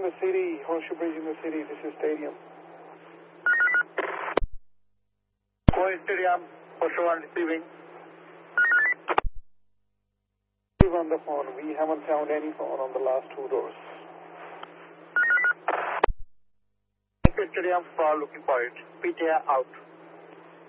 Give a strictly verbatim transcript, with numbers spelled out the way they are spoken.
in the city, Horseshoe Bridge in the city. This is Stadium. Koi Stadium, Horseshoe one receiving. On the phone. We haven't found any phone on the last two doors. Koi Stadium, for looking for it. P T A out.